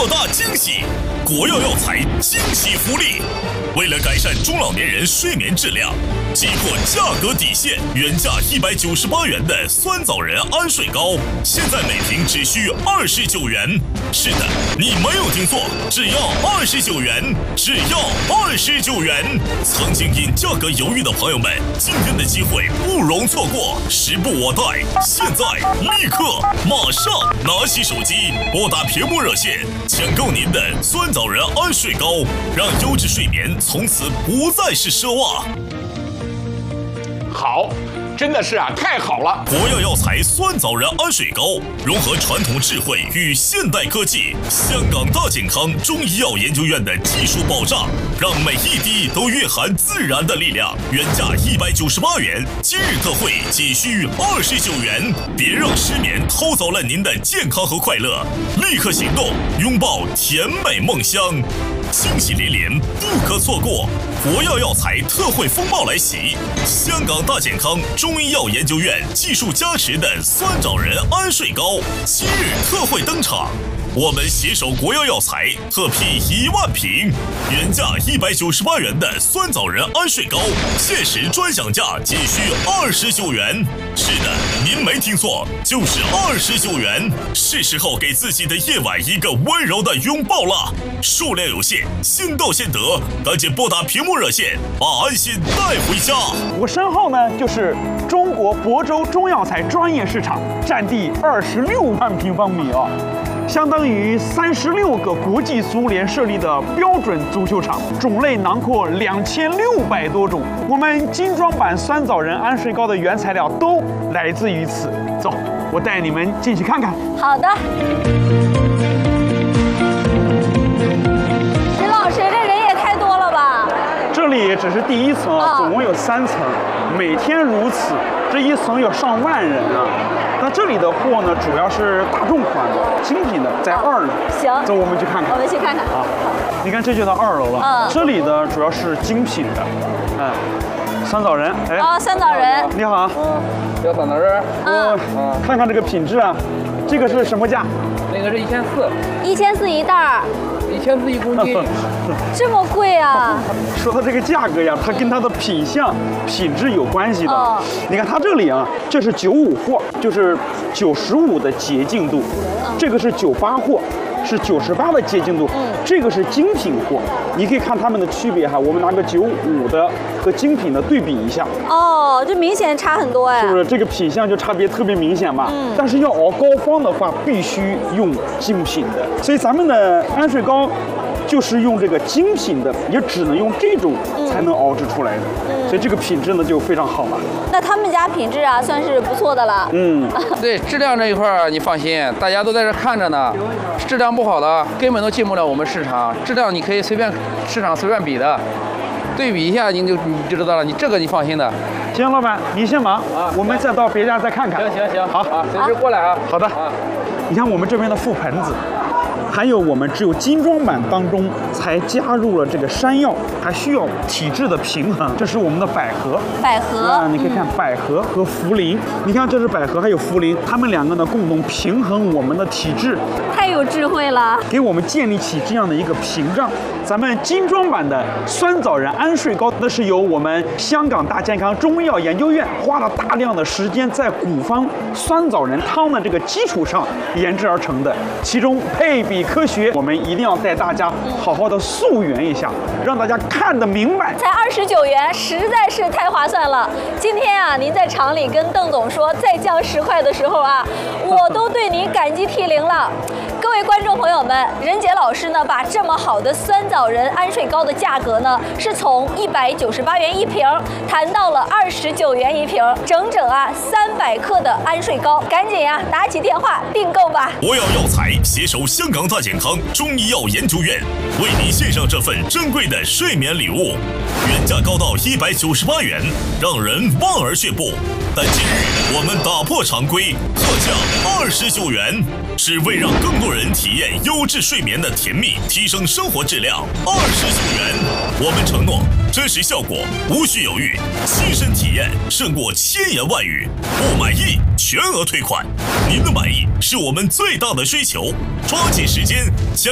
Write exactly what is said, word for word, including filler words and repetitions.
特大惊喜！国药药材惊喜福利，为了改善中老年人睡眠质量，击破价格底线，原价一百九十八元的酸枣仁安睡膏，现在每瓶只需二十九元。是的，你没有听错，只要二十九元，只要二十九元。曾经因价格犹豫的朋友们，今天的机会不容错过，时不我待，现在立刻马上拿起手机，拨打屏幕热线，抢购您的酸枣仁安睡膏，让优质睡眠从此不再是奢望。 好，真的是啊，太好了！ 国药药材酸枣仁安睡膏，融合传统智慧与现代科技，香港大健康中医药研究院的技术保障，让每一滴都蕴含自然的力量。原价一百九十八元，今日特惠仅需二十九元。别让失眠偷走了您的健康和快乐，立刻行动，拥抱甜美梦乡。惊喜连连，不可错过！国药药材特惠风暴来袭，香港大健康中医药研究院技术加持的酸枣仁安睡膏今日特惠登场。我们携手国药药材特批一万瓶，原价一百九十八元的酸枣仁安睡膏，限时专享价仅需二十九元。是的，您没听错，就是二十九元。是时候给自己的夜晚一个温柔的拥抱了。数量有限，先到先得，赶紧拨打屏幕热线，把安心带回家。 我身后呢，就是中国亳州中药材专业市场，占地二十六万平方米啊。相当于三十六个国际足联设立的标准足球场，种类囊括两千六百多种。我们精装版酸枣仁安睡膏的原材料都来自于此。走，我带你们进去看看。 好的。林老师，这人也太多了吧？ 这里只是第一层啊，总共有三层，每天如此，这一层有上万人啊。那这里的货呢，主要是大众款的、精品的，在二楼。 行， 走，我们去看看。 我们去看看啊。你看，这就到二楼了。 嗯， 这里的主要是精品的，嗯，酸枣仁。哎， 哦，酸枣仁。 你好。 嗯，要酸枣仁。 嗯， 嗯，看看这个品质啊，这个是什么价？ 那个是一千四。 一千四一袋儿。 一千四一公斤， 这么贵啊！ 说到这个价格呀，它跟它的品相、品质有关系的。 哦、 你看它这里啊，这是九五货，就是九十五的洁净度；嗯、这个是九八货，是九十八的洁净度。嗯，这个是精品货。你可以看它们的区别哈。我们拿个九五的和精品的对比一下。 哦，这明显差很多哎。 是不是这个品相就差别特别明显嘛？嗯。但是要熬膏方的话，必须用精品的。所以咱们的安睡膏。就是用这个精品的，也只能用这种才能熬制出来的，嗯、所以这个品质呢就非常好了。 那他们家品质啊，算是不错的了。 嗯， 对，质量这一块儿你放心，大家都在这看着呢，质量不好的根本都进不了我们市场，质量你可以随便市场随便比的，对比一下你就你就知道了，你这个你放心的。 行，老板，你先忙啊，我们再到别家再看看。 行行行， 好啊，随时过来啊。 好的。啊，你看我们这边的覆盆子。还有我们只有精装版当中才加入了这个山药，还需要体质的平衡。这是我们的百合， 百合啊，你可以看百合和茯苓。你看这是百合，还有茯苓，它们两个呢共同平衡我们的体质， 太有智慧了， 给我们建立起这样的一个屏障。咱们精装版的酸枣仁安睡膏，那是由我们香港大健康中医药研究院花了大量的时间在古方酸枣仁汤的这个基础上研制而成的，其中配比科学，我们一定要带大家好好的溯源一下，让大家看得明白。 才二十九元，实在是太划算了。今天啊，您在厂里跟邓总说再降十块的时候啊，我都对您感激涕零了。各位观众朋友们，任杰老师呢，把这么好的酸枣仁安睡膏的价格呢，是从一百九十八元一瓶谈到了二十九元一瓶，整整啊三百克的安睡膏，赶紧呀、啊、拿起电话订购吧！ 国药药材携手香港大健康中医药研究院，为您献上这份珍贵的睡眠礼物，原价高到一百九十八元，让人望而却步。但今日我们打破常规，特价二十九元，只为让更多人体验优质睡眠的甜蜜，提升生活质量。二十九元，我们承诺真实效果无需犹豫，亲身体验胜过千言万语。不满意全额退款，您的满意是我们最大的追求。抓紧时间将